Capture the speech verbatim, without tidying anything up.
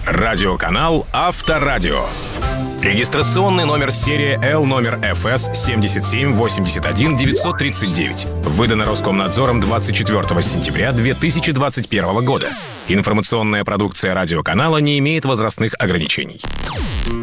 Радиоканал Авторадио. Регистрационный номер серия Л номер эф эс семь семь восемь один девять три девять. Выдано Роскомнадзором двадцать четвёртого сентября две тысячи двадцать первого года. Информационная продукция радиоканала не имеет возрастных ограничений.